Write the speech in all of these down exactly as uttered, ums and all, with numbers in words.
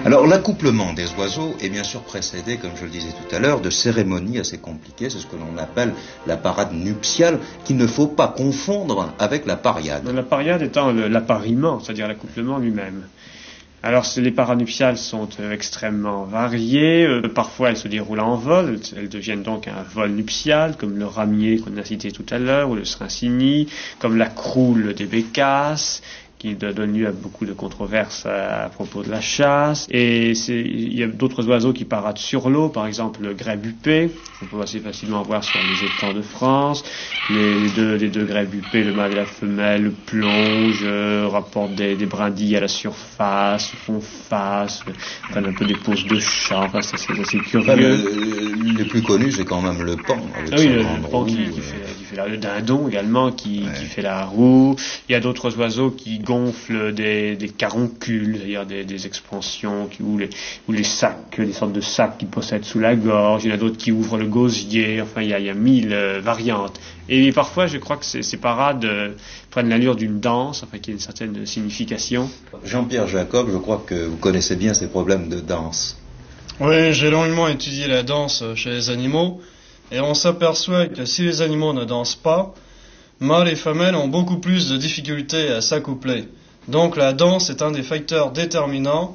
Alors l'accouplement des oiseaux est bien sûr précédé, comme je le disais tout à l'heure, de cérémonies assez compliquées. C'est ce que l'on appelle la parade nuptiale, qu'il ne faut pas confondre avec la pariade. La pariade étant le, l'appariement, c'est-à-dire l'accouplement lui-même. Alors les parades nuptiales sont euh, extrêmement variées, euh, parfois elles se déroulent en vol, elles deviennent donc un vol nuptial, comme le ramier qu'on a cité tout à l'heure, ou le srincini, comme la croule des bécasses, qui donne lieu à beaucoup de controverses à, à propos de la chasse. Et c'est, il y a d'autres oiseaux qui paradent sur l'eau, par exemple le grèbe huppé, on peut assez facilement voir sur les étangs de France. Les, les deux, les deux grèbes huppées, le mâle et la femelle, plongent, euh, rapportent des, des brindilles à la surface, font face, prennent un peu des poses de chat, enfin c'est, c'est assez curieux. Enfin, le, les plus connus, c'est quand même le paon. Avec ah oui, son le, grande le paon roue, qui, qui, euh... fait, qui fait la, le dindon également, qui, ouais. qui fait la roue. Il y a d'autres oiseaux qui gonflent des, des caroncules, c'est-à-dire des, des expansions, qui, ou, les, ou les sacs, des sortes de sacs qu'ils possèdent sous la gorge. Il y en a d'autres qui ouvrent le gosier. Enfin, il y a, il y a mille euh, variantes. Et parfois, je crois que ces, ces parades euh, prennent l'allure d'une danse, enfin, qui a une certaine signification. Jean-Pierre Jacob, je crois que vous connaissez bien ces problèmes de danse. Oui, j'ai longuement étudié la danse chez les animaux, et on s'aperçoit que si les animaux ne dansent pas, mâles et femelles ont beaucoup plus de difficultés à s'accoupler. Donc la danse est un des facteurs déterminants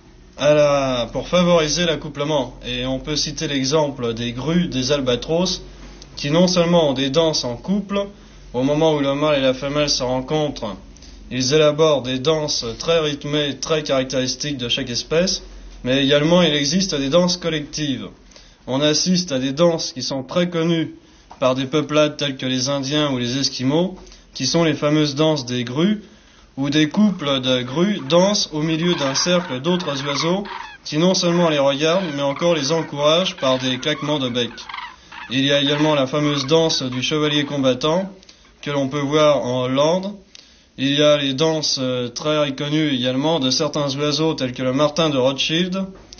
à la, pour favoriser l'accouplement. Et on peut citer l'exemple des grues, des albatros, qui non seulement ont des danses en couple, au moment où le mâle et la femelle se rencontrent, ils élaborent des danses très rythmées, très caractéristiques de chaque espèce, mais également il existe des danses collectives. On assiste à des danses qui sont très connues par des peuplades telles que les Indiens ou les Esquimaux, qui sont les fameuses danses des grues, où des couples de grues dansent au milieu d'un cercle d'autres oiseaux qui non seulement les regardent, mais encore les encouragent par des claquements de bec. Il y a également la fameuse danse du chevalier combattant, que l'on peut voir en Hollande. Il y a les danses très connues également de certains oiseaux tels que le martin de Rothschild.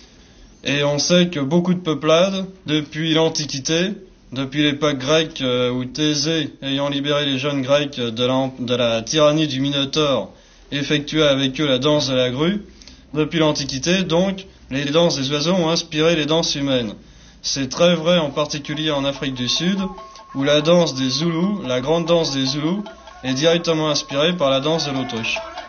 Et on sait que beaucoup de peuplades, depuis l'Antiquité, depuis l'époque grecque où Thésée, ayant libéré les jeunes Grecs de la, de la tyrannie du Minotaure, effectua avec eux la danse de la grue, depuis l'Antiquité, donc, les danses des oiseaux ont inspiré les danses humaines. C'est très vrai en particulier en Afrique du Sud, où la danse des Zoulous, la grande danse des Zoulous, est directement inspirée par la danse de l'autruche.